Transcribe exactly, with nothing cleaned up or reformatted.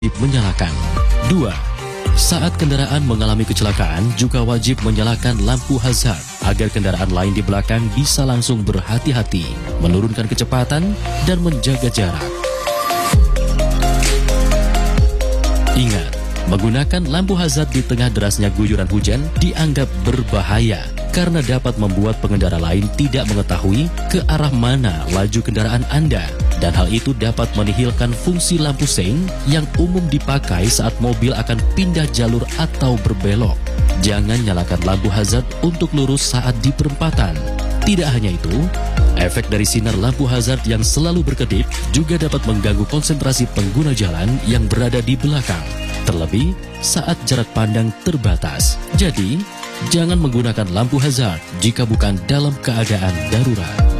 Menyalakan. Dua. Saat kendaraan mengalami kecelakaan juga wajib menyalakan lampu hazard agar kendaraan lain di belakang bisa langsung berhati-hati, menurunkan kecepatan, dan menjaga jarak. Ingat, menggunakan lampu hazard di tengah derasnya guyuran hujan dianggap berbahaya karena dapat membuat pengendara lain tidak mengetahui ke arah mana laju kendaraan Anda. Dan hal itu dapat menihilkan fungsi lampu sein yang umum dipakai saat mobil akan pindah jalur atau berbelok. Jangan nyalakan lampu hazard untuk lurus saat di perempatan. Tidak hanya itu, efek dari sinar lampu hazard yang selalu berkedip juga dapat mengganggu konsentrasi pengguna jalan yang berada di belakang. Terlebih saat jarak pandang terbatas. Jadi, jangan menggunakan lampu hazard jika bukan dalam keadaan darurat.